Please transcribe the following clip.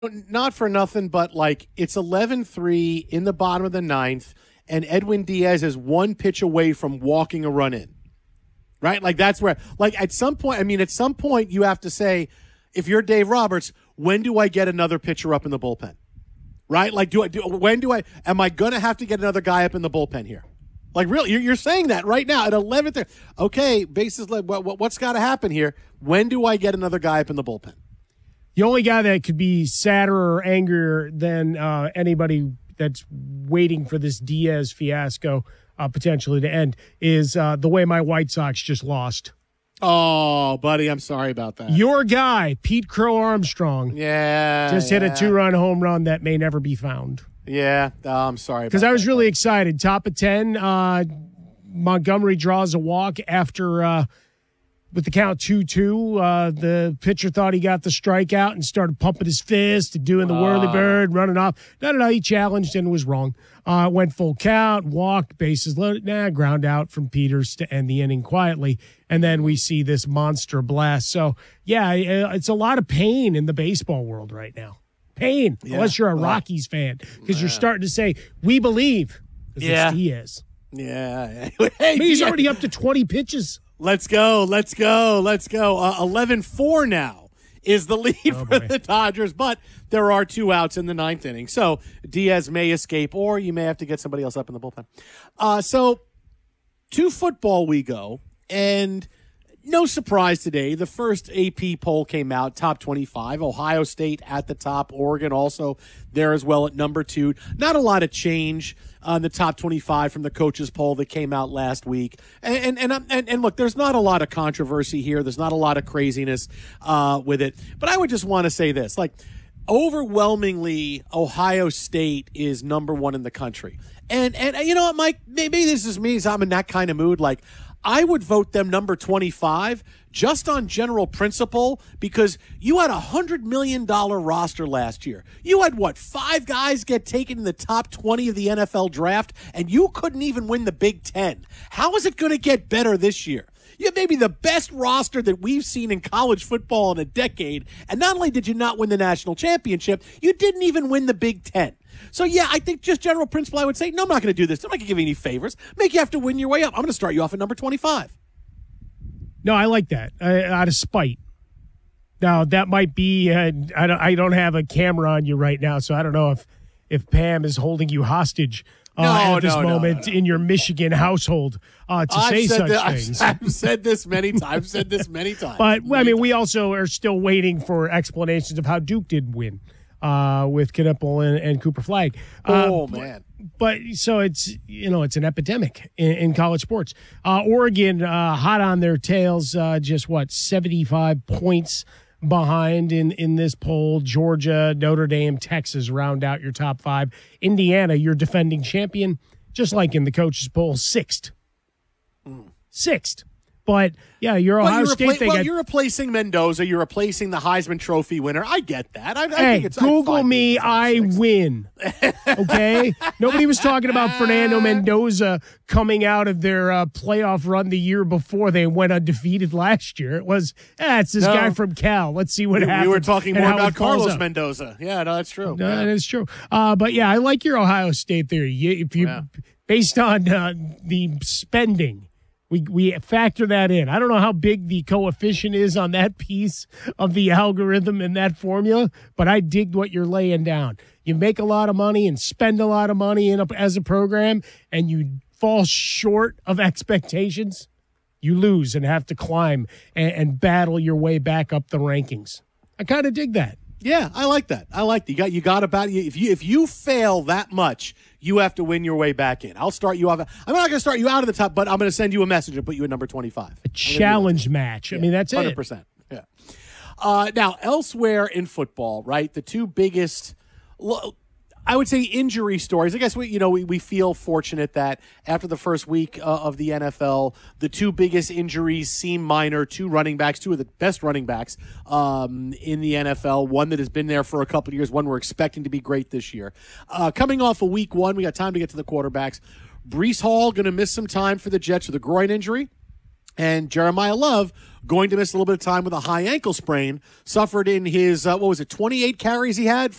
Not for nothing, but like it's 11-3 in the bottom of the ninth, and Edwin Diaz is one pitch away from walking a run in. Right? Like that's where, like at some point you have to say, if you're Dave Roberts, when do I get another pitcher up in the bullpen? Right? Like am I going to have to get another guy up in the bullpen here? Like really, you're saying that right now at 11th. Okay, bases, what's got to happen here? When do I get another guy up in the bullpen? The only guy that could be sadder or angrier than anybody that's waiting for this Diaz fiasco potentially to end is the way my White Sox just lost. Oh, buddy, I'm sorry about that. Your guy, Pete Crow Armstrong, just hit a 2-run home run that may never be found. Yeah, I'm sorry. Because I was really excited. Top of 10, Montgomery draws a walk after with the count 2-2. The pitcher thought he got the strikeout and started pumping his fist and doing the whirly bird, running off. No, he challenged and was wrong. Went full count, walked, bases loaded, ground out from Peters to end the inning quietly. And then we see this monster blast. So, yeah, it's a lot of pain in the baseball world right now. Pain, unless you're a Rockies fan, because you're starting to say, we believe. It's Diaz. Yeah. Hey, he's already up to 20 pitches. Let's go. 11-4 now is the lead for the Dodgers, but there are 2 outs in the ninth inning. So Diaz may escape, or you may have to get somebody else up in the bullpen. So to football we go, and no surprise today, the first AP poll came out, top 25. Ohio State at the top, Oregon also there as well at number 2. Not a lot of change on the top 25 from the coaches poll that came out last week. And look, there's not a lot of controversy here. There's not a lot of craziness with it. But I would just want to say this, like, overwhelmingly, Ohio State is number 1 in the country. And you know what, Mike, maybe this is me, so I'm in that kind of mood. Like, I would vote them number 25 just on general principle, because you had $100 million roster last year. You had, 5 guys get taken in the top 20 of the NFL draft, and you couldn't even win the Big Ten. How is it going to get better this year? You have maybe the best roster that we've seen in college football in a decade, and not only did you not win the national championship, you didn't even win the Big Ten. So, yeah, I think just general principle, I would say, no, I'm not going to do this. I'm not going to give you any favors. Make you have to win your way up. I'm going to start you off at number 25. No, I like that, out of spite. Now, that might be I don't have a camera on you right now, so I don't know if Pam is holding you hostage at this moment in your Michigan household to say such things. I've said this many times. But, I mean, we also are still waiting for explanations of how Duke didn't win. With Knipple and Cooper Flagg. Man. But so it's an epidemic in college sports. Oregon hot on their tails, just 75 points behind in this poll. Georgia, Notre Dame, Texas round out your top 5. Indiana, your defending champion, just like in the coaches poll, 6th. 6th. But, yeah, your Ohio State thing. Well, you're replacing Mendoza. You're replacing the Heisman Trophy winner. I get that. I think it's Google me, I win. Okay? Nobody was talking about Fernando Mendoza coming out of their playoff run the year before they went undefeated last year. It was, it's this guy from Cal. Let's see what happens. We were talking more about Carlos Mendoza. Yeah, no, that's true. No, that is true. But, yeah, I like your Ohio State theory. Based on the spending, we factor that in. I don't know how big the coefficient is on that piece of the algorithm in that formula, but I dig what you're laying down. You make a lot of money and spend a lot of money as a program, and you fall short of expectations, you lose and have to climb and battle your way back up the rankings. I kind of dig that. Yeah, I like that. You got about if you fail that much, you have to win your way back in. I'll start you off. I'm not going to start you out of the top, but I'm going to send you a message and put you at number 25. A challenge match. I mean, that's 100%. Yeah. Now, elsewhere in football, right? The 2 biggest, I would say, injury stories. I guess we feel fortunate that after the first week of the NFL, the 2 biggest injuries seem minor. 2 running backs, 2 of the best running backs in the NFL. One that has been there for a couple of years. One we're expecting to be great this year. Coming off of week 1, we got time to get to the quarterbacks. Breece Hall going to miss some time for the Jets with a groin injury. And Jeremiah Love, going to miss a little bit of time with a high ankle sprain, suffered in his, 28 carries he had